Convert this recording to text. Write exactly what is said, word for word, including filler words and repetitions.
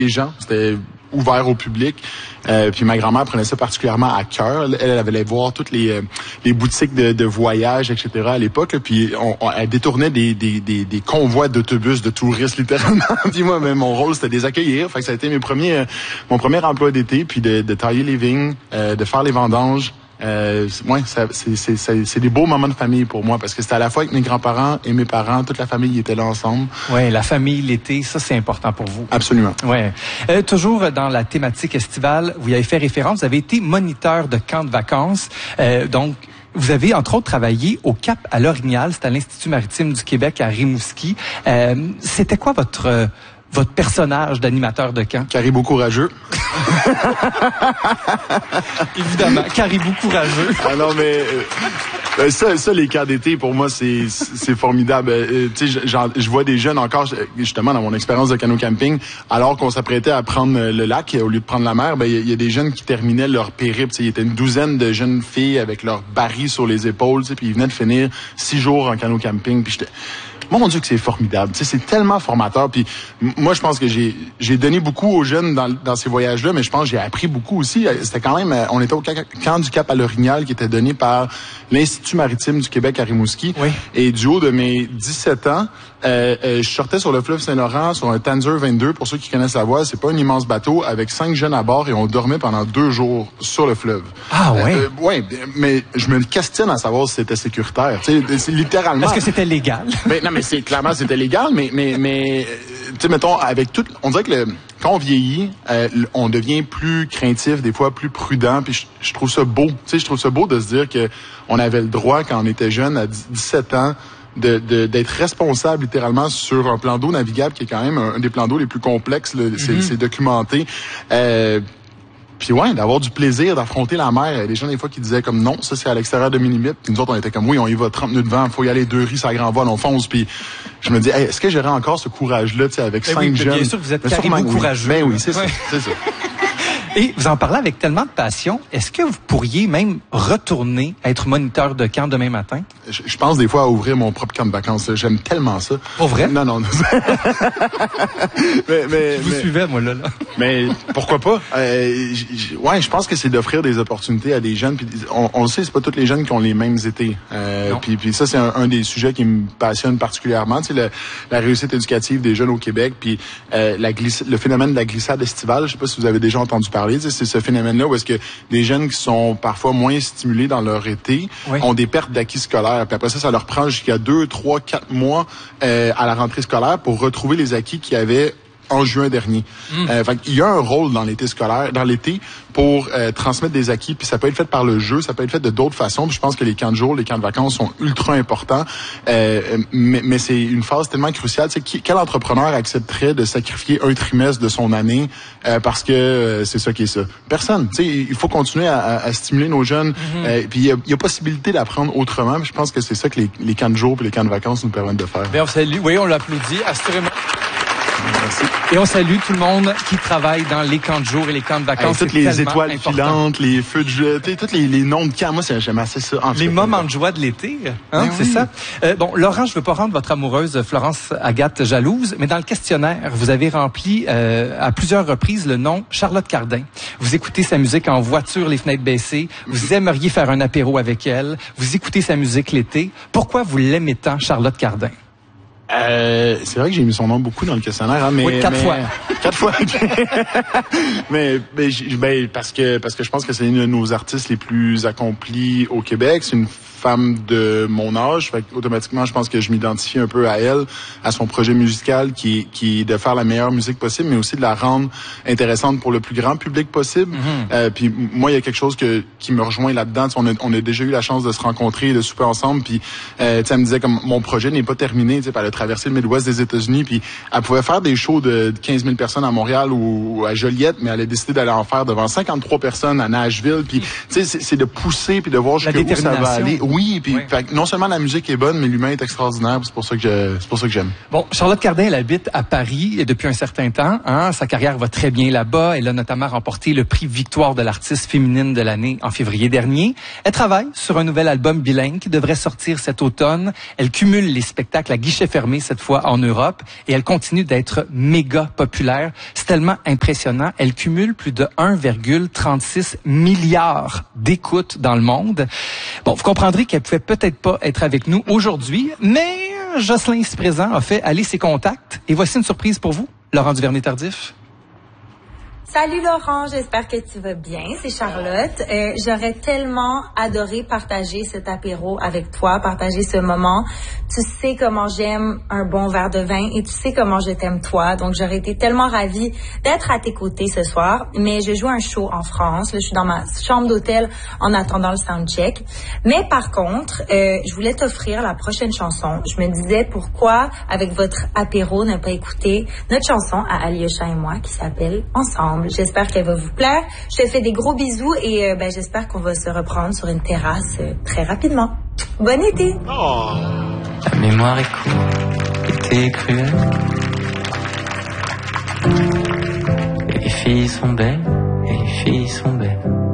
les gens. C'était ouvert au public. Euh, puis ma grand-mère prenait ça particulièrement à cœur. Elle, elle avait allé voir toutes les euh, les boutiques de, de voyage, et cetera à l'époque. Là, puis on, on, elle détournait des, des, des, des convois d'autobus de touristes, littéralement. Puis moi, mais mon rôle, c'était de les accueillir. Fait que ça a été mes premiers, euh, mon premier emploi d'été, puis de, de tailler les vignes, euh, de faire les vendanges. Euh, ouais, ça, c'est, c'est, c'est, c'est des beaux moments de famille pour moi parce que c'était à la fois avec mes grands-parents et mes parents, toute la famille était là ensemble. Ouais, la famille, l'été, ça c'est important pour vous. Absolument. Ouais. Euh, toujours dans la thématique estivale, vous y avez fait référence, vous avez été moniteur de camp de vacances, euh, donc. Vous avez, entre autres, travaillé au Cap à l'Orignal, c'est à l'Institut maritime du Québec à Rimouski. Euh, c'était quoi votre euh, votre personnage d'animateur de camp? Caribou courageux. Évidemment, caribou courageux. Ah non, mais euh, ça, ça, les camps d'été, pour moi, c'est c'est formidable. Euh, tu sais, je vois des jeunes encore, justement, dans mon expérience de canot camping, alors qu'on s'apprêtait à prendre le lac au lieu de prendre la mer, ben il y, y a des jeunes qui terminaient leur périple. Il y était une douzaine de jeunes filles avec leurs barils sur les épaules, puis ils venaient de finir six jours en canot camping. Puis j'étais... Mon Dieu que c'est formidable, tu sais, c'est tellement formateur. Puis moi, je pense que j'ai j'ai donné beaucoup aux jeunes dans, dans ces voyages-là, mais je pense que j'ai appris beaucoup aussi. C'était quand même, on était au camp du Cap à l'Orignal qui était donné par l'Institut maritime du Québec à Rimouski. Oui. Et du haut de mes dix-sept ans, euh, euh, je sortais sur le fleuve Saint-Laurent sur un Tanzer vingt-deux. Pour ceux qui connaissent la voile, c'est pas un immense bateau avec cinq jeunes à bord et on dormait pendant deux jours sur le fleuve. Ah ouais. Euh, euh, ouais, mais je me questionne à savoir si c'était sécuritaire. Tu sais, c'est littéralement. Est-ce que c'était légal? Ben, non, mais c'est clairement c'était légal, mais mais mais tu sais, mettons avec tout, on dirait que le, quand on vieillit, euh, on devient plus craintif, des fois plus prudent. Puis je, je trouve ça beau. Tu sais, je trouve ça beau de se dire que on avait le droit quand on était jeune à dix-sept ans. De, de, d'être responsable littéralement sur un plan d'eau navigable qui est quand même un, un des plans d'eau les plus complexes, là, c'est, mm-hmm. c'est documenté. Euh, Puis ouais, d'avoir du plaisir, d'affronter la mer. Il y a des gens des fois qui disaient comme non, ça c'est à l'extérieur de mes limites. Puis nous autres on était comme oui, on y va trente minutes devant, faut y aller deux riz, ça grand vol, on fonce. Puis je me dis, hey, est-ce que j'aurais encore ce courage-là, tu sais, avec ben cinq oui, jeunes. Bien sûr que vous êtes caribou oui. courageux. Ben oui, c'est ouais. ça, c'est ça. Et vous en parlez avec tellement de passion. Est-ce que vous pourriez même retourner être moniteur de camp demain matin? Je, je pense des fois à ouvrir mon propre camp de vacances. J'aime tellement ça. Pour vrai? Non, non. non. mais, mais, je vous mais, suivais, moi, là. là. Mais pourquoi pas? Euh, j, j, ouais, je pense que c'est d'offrir des opportunités à des jeunes. Puis on, on le sait, c'est pas tous les jeunes qui ont les mêmes étés. Euh, puis, puis ça, c'est un, un des sujets qui me passionne particulièrement. Tu sais, le, la réussite éducative des jeunes au Québec, puis euh, la glisse, le phénomène de la glissade estivale. Je sais pas si vous avez déjà entendu parler. C'est ce phénomène-là où est-ce que des jeunes qui sont parfois moins stimulés dans leur été oui. ont des pertes d'acquis scolaires. Puis après ça, ça leur prend jusqu'à deux, trois, quatre mois euh, à la rentrée scolaire pour retrouver les acquis qu'ils avaient en juin dernier. Mm. Euh, fait il y a un rôle dans l'été scolaire, dans l'été, pour euh, transmettre des acquis. Puis ça peut être fait par le jeu, ça peut être fait de d'autres façons. Puis je pense que les camps de jour, les camps de vacances sont ultra importants. Euh, mais, mais c'est une phase tellement cruciale. Tu sais, qui, quel entrepreneur accepterait de sacrifier un trimestre de son année euh, parce que euh, c'est ça qui est ça? Personne. Tu sais, il faut continuer à, à, à stimuler nos jeunes. Mm-hmm. Euh, puis il y a, y a possibilité d'apprendre autrement. Puis je pense que c'est ça que les, les camps de jour et les camps de vacances nous permettent de faire. Bien, on salue. Oui, on l'applaudit assurément. Merci. Et on salue tout le monde qui travaille dans les camps de jour et les camps de vacances. Hey, toutes les étoiles important. Filantes, les feux de jeu, tous les, les noms de camps. Moi, j'aime assez ça. Les moments de joie de l'été, hein, ben c'est oui. ça. Euh, bon, Laurent, je veux pas rendre votre amoureuse Florence Agathe jalouse, mais dans le questionnaire, vous avez rempli euh, à plusieurs reprises le nom Charlotte Cardin. Vous écoutez sa musique en voiture, les fenêtres baissées. Vous aimeriez faire un apéro avec elle. Vous écoutez sa musique l'été. Pourquoi vous l'aimez tant, Charlotte Cardin? Euh, c'est vrai que j'ai mis son nom beaucoup dans le questionnaire, hein, mais oui, quatre mais, fois. Quatre fois. mais mais ben, parce que parce que je pense que c'est une de nos artistes les plus accomplis au Québec. C'est une femme de mon âge, fait automatiquement je pense que je m'identifie un peu à elle, à son projet musical qui est qui est de faire la meilleure musique possible, mais aussi de la rendre intéressante pour le plus grand public possible. Mm-hmm. Euh, puis moi il y a quelque chose que qui me rejoint là-dedans. On a, on a déjà eu la chance de se rencontrer et de souper ensemble. Puis euh, elle me disait comme mon projet n'est pas terminé. Elle a traversé le Midwest des États-Unis, puis elle pouvait faire des shows de quinze mille personnes à Montréal ou, ou à Joliette, mais elle a décidé d'aller en faire devant cinquante-trois personnes à Nashville. Puis tu sais c'est, c'est de pousser puis de voir jusqu'où ça va aller. Oui, puis oui. non seulement la musique est bonne, mais l'humain est extraordinaire. C'est pour ça que je, c'est pour ça que j'aime. Bon, Charlotte Cardin, elle habite à Paris depuis un certain temps. Hein, sa carrière va très bien là-bas. Elle a notamment remporté le prix Victoire de l'artiste féminine de l'année en février dernier. Elle travaille sur un nouvel album bilingue qui devrait sortir cet automne. Elle cumule les spectacles à guichet fermé confirmée cette fois en Europe et elle continue d'être méga populaire. C'est tellement impressionnant. Elle cumule plus de un virgule trente-six milliard d'écoutes dans le monde. Bon, vous comprendrez qu'elle pouvait peut-être pas être avec nous aujourd'hui, mais Jocelyn ici présent a fait aller ses contacts. Et voici une surprise pour vous, Laurent Duvernay-Tardif. Salut Laurent, j'espère que tu vas bien. C'est Charlotte. Euh, j'aurais tellement adoré partager cet apéro avec toi, partager ce moment. Tu sais comment j'aime un bon verre de vin et tu sais comment je t'aime toi. Donc j'aurais été tellement ravie d'être à tes côtés ce soir. Mais je joue un show en France. Là, je suis dans ma chambre d'hôtel en attendant le soundcheck. Mais par contre, euh, je voulais t'offrir la prochaine chanson. Je me disais pourquoi, avec votre apéro, ne pas écouter notre chanson à Alyosha et moi qui s'appelle Ensemble. J'espère qu'elle va vous plaire. Je te fais des gros bisous et euh, ben, j'espère qu'on va se reprendre sur une terrasse euh, très rapidement. Bon été! Oh. La mémoire est courte, l'été est cruel. Et les filles sont belles, et les filles sont belles.